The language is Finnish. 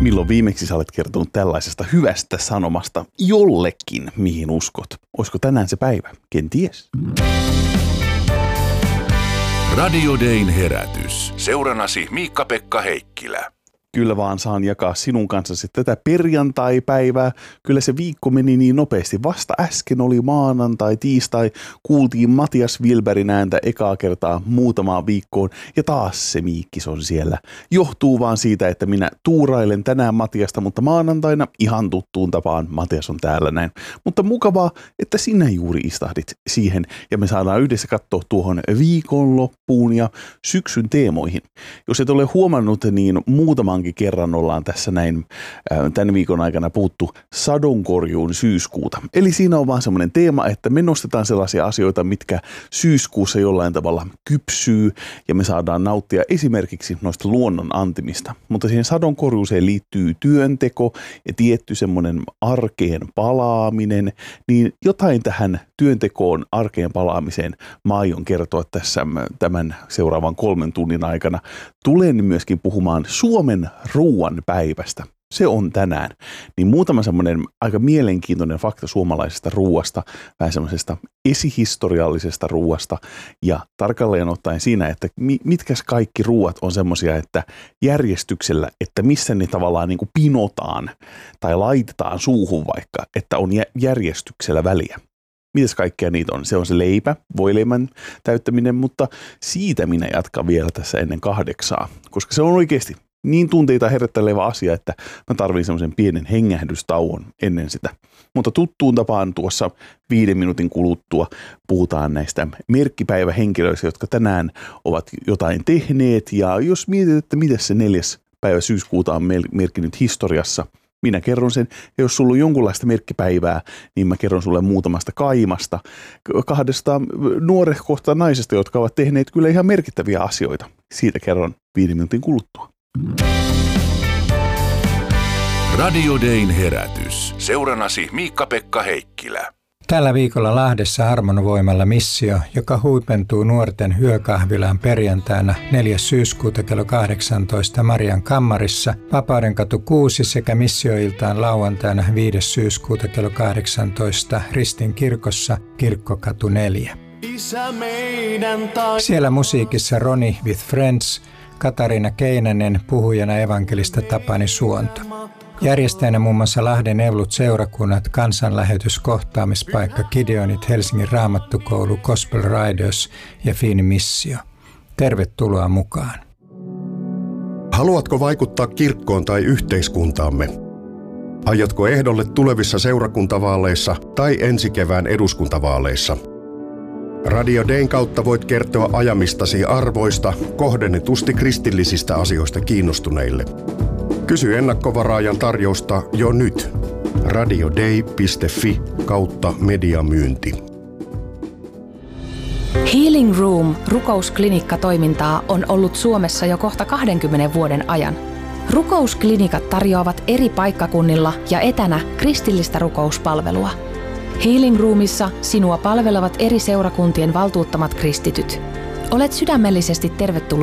Milloin viimeksi sä olet kertonut tällaisesta hyvästä sanomasta jollekin, mihin uskot? Olisiko tänään se päivä? Kenties. Radio Dayn herätys. Seuranasi Miikka-Pekka Heikkilä. Kyllä vaan saan jakaa sinun kanssasi tätä perjantai-päivää. Kyllä se viikko meni niin nopeasti. Vasta äsken oli maanantai, tiistai. Kuultiin Matias Wilbergin ääntä ekaa kertaa muutamaan viikkoon. Ja taas se Miikkis on siellä. Johtuu vaan siitä, että minä tuurailen tänään Matiasta, mutta maanantaina ihan tuttuun tapaan Matias on täällä näin. Mutta mukavaa, että sinä juuri istahdit siihen. Ja me saadaan yhdessä katsoa tuohon viikonloppuun ja syksyn teemoihin. Jos et ole huomannut, niin muutaman kerran ollaan tässä näin tämän viikon aikana puhuttu sadonkorjuun syyskuuta. Eli siinä on vaan semmoinen teema, että me nostetaan sellaisia asioita, mitkä syyskuussa jollain tavalla kypsyy ja me saadaan nauttia esimerkiksi noista luonnon antimista. Mutta siihen sadonkorjuuseen liittyy työnteko ja tietty semmoinen arkeen palaaminen, niin jotain tähän työntekoon, arkeen palaamiseen mä aion kertoa tässä tämän seuraavan 3 tunnin aikana. Tulen myöskin puhumaan Suomen ruuan päivästä. Se on tänään. Niin muutama semmoinen aika mielenkiintoinen fakta suomalaisesta ruuasta, vähän semmoisesta esihistoriallisesta ruuasta ja tarkalleen ottaen siinä, että mitkä kaikki ruuat on semmoisia, että järjestyksellä, että missä ne tavallaan niin kuin pinotaan tai laitetaan suuhun vaikka, että on järjestyksellä väliä. Mitäs kaikkea niitä on? Se on se leipä, voileivän täyttäminen, mutta siitä minä jatkan vielä tässä ennen 8, koska se on oikeasti niin tunteita herättelevä asia, että mä tarvitsen semmoisen pienen hengähdystauon ennen sitä. Mutta tuttuun tapaan tuossa 5 minuutin kuluttua puhutaan näistä merkkipäivähenkilöistä, jotka tänään ovat jotain tehneet. Ja jos mietit, että mitä se 4. päivä syyskuuta on merkinnyt historiassa, minä kerron sen, ja jos sulla on jonkunlaista merkkipäivää, niin mä kerron sulle muutamasta kaimasta, 2 nuorehkosta naisesta, jotka ovat tehneet kyllä ihan merkittäviä asioita. Siitä kerron 5 minuutin kuluttua. Radio Dayn herätys. Seuranasi Miikka-Pekka Heikkilä. Tällä viikolla Lahdessa Armonvoimalla missio, joka huipentuu nuorten yökahvilaan perjantaina 4. syyskuuta kello 18 Marian kammarissa, Vapaudenkatu 6 sekä missioiltaan lauantaina 5. syyskuuta kello 18 Ristin kirkossa Kirkkokatu 4. Siellä musiikissa Ronnie with Friends, Katariina Keinänen, puhujana evankelista Tapani Suonto. Järjestäjänä muun muassa Lahden Evlut-seurakunnat, kansanlähetys, kohtaamispaikka, Gideonit, Helsingin Raamattukoulu, Gospel Riders ja Fiini Missio. Tervetuloa mukaan. Haluatko vaikuttaa kirkkoon tai yhteiskuntaamme? Aiotko ehdolle tulevissa seurakuntavaaleissa tai ensi kevään eduskuntavaaleissa? Radio Dayn kautta voit kertoa ajamistasi arvoista kohdennetusti kristillisistä asioista kiinnostuneille. Kysy ennakkovaraajan tarjousta jo nyt. radioday.fi/mediamyynti. Healing Room rukousklinikka-toimintaa on ollut Suomessa jo kohta 20 vuoden ajan. Rukousklinikat tarjoavat eri paikkakunnilla ja etänä kristillistä rukouspalvelua. Healing Roomissa sinua palvelevat eri seurakuntien valtuuttamat kristityt. Olet sydämellisesti tervetullut